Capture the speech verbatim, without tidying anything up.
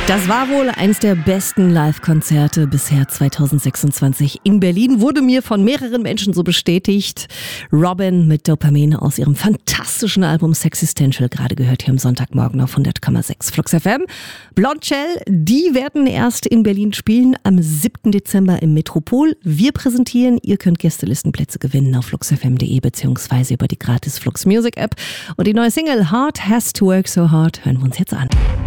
Das war wohl eins der besten Live-Konzerte bisher zwanzig sechsundzwanzig in Berlin. Wurde mir von mehreren Menschen so bestätigt. Robin mit Dopamin aus ihrem fantastischen Album Sexistential, gerade gehört hier am Sonntagmorgen auf hundert Komma sechs Flux F M. Blondshell, die werden erst in Berlin spielen am siebten Dezember im Metropol. Wir präsentieren, ihr könnt Gästelistenplätze gewinnen auf fluxfm punkt de beziehungsweise über die gratis Flux Music App. Und die neue Single Heart Has to Work So Hard hören wir uns jetzt an.